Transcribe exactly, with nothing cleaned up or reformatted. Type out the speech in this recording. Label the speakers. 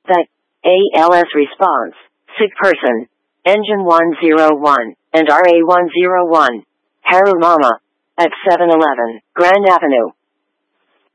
Speaker 1: The A L S response, sick person, engine one zero one, and R A one zero one, Haru Mama, at seven eleven, Grand Avenue.